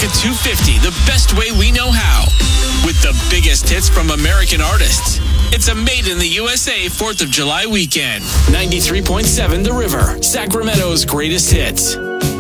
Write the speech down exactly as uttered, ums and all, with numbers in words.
two fifty the best way we know how. With the biggest hits from American artists. It's a Made in the U S A fourth of July weekend. ninety-three point seven The River, Sacramento's greatest hits.